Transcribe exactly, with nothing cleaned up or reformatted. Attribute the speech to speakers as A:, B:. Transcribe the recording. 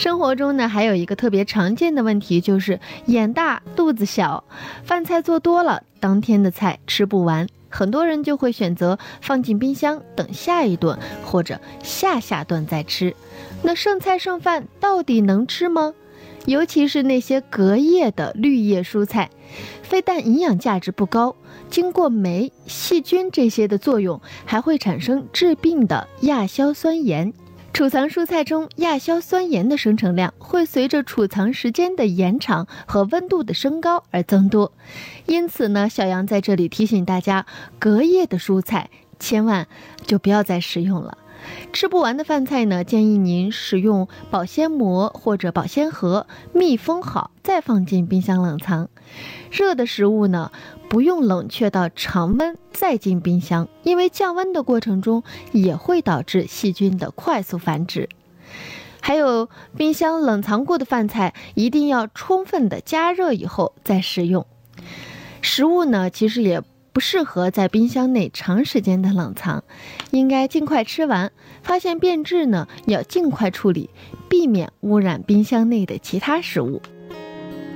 A: 生活中呢，还有一个特别常见的问题，就是眼大肚子小，饭菜做多了，当天的菜吃不完，很多人就会选择放进冰箱等下一顿或者下下顿再吃。那剩菜剩饭到底能吃吗？尤其是那些隔夜的绿叶蔬菜，非但营养价值不高，经过酶、细菌这些的作用，还会产生致病的亚硝酸盐。储藏蔬菜中亚硝酸盐的生成量会随着储藏时间的延长和温度的升高而增多，因此呢，小杨在这里提醒大家，隔夜的蔬菜千万就不要再食用了。吃不完的饭菜呢，建议您使用保鲜膜或者保鲜盒密封好，再放进冰箱冷藏。热的食物呢，不用冷却到常温再进冰箱，因为降温的过程中也会导致细菌的快速繁殖。还有，冰箱冷藏过的饭菜一定要充分的加热以后再食用。食物呢，其实也不适合在冰箱内长时间的冷藏，应该尽快吃完。发现变质呢，要尽快处理，避免污染冰箱内的其他食物。